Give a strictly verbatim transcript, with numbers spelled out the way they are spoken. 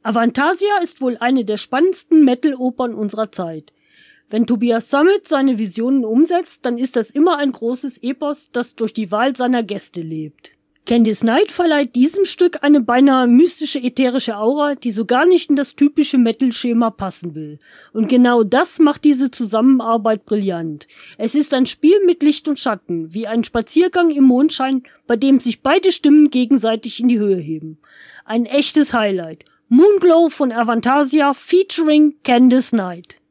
Avantasia ist wohl eine der spannendsten Metal-Opern unserer Zeit. Wenn Tobias Sammet seine Visionen umsetzt, dann ist das immer ein großes Epos, das durch die Wahl seiner Gäste lebt. Candice Night verleiht diesem Stück eine beinahe mystische, ätherische Aura, die so gar nicht in das typische Metal-Schema passen will. Und genau das macht diese Zusammenarbeit brillant. Es ist ein Spiel mit Licht und Schatten, wie ein Spaziergang im Mondschein, bei dem sich beide Stimmen gegenseitig in die Höhe heben. Ein echtes Highlight. Moonglow von Avantasia featuring Candice Night.